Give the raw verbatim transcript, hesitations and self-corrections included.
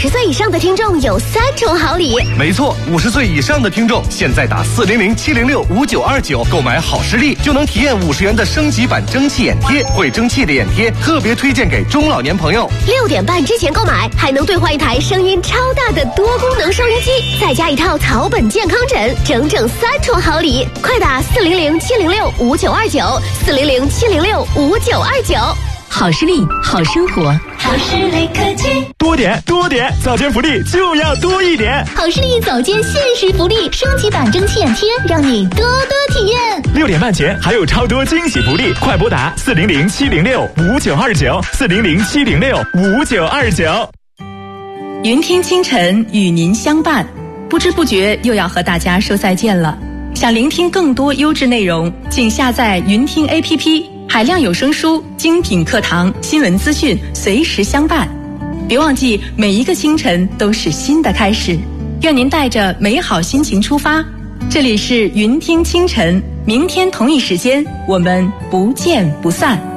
十岁以上的听众有三重好礼。 没错，五十岁以上的听众现在打四零零七零六五九二九购买好视力，就能体验五十元的升级版蒸汽眼贴，会蒸汽的眼贴特别推荐给中老年朋友。 六点半之前购买，还能兑换一台声音超大的多功能收音机，再加一套草本健康枕，整整三重好礼！快打四零零七零六五九二九，四零零七零六五九二九。 好视力，好生活。 好视力科技， 多点多点，早间福利就要多一点。 好视力早间限时福利，升级版蒸汽眼贴，让你多多体验。 六点半前还有超多惊喜福利，快拨打四零零七零六五九二九，四零零七零六五九二九。 云听清晨与您相伴，不知不觉又要和大家说再见了。想聆听更多优质内容，请下载云听 A P P。海量有声书、精品课堂、新闻资讯，随时相伴。别忘记，每一个清晨都是新的开始。愿您带着美好心情出发。这里是云听清晨，明天同一时间，我们不见不散。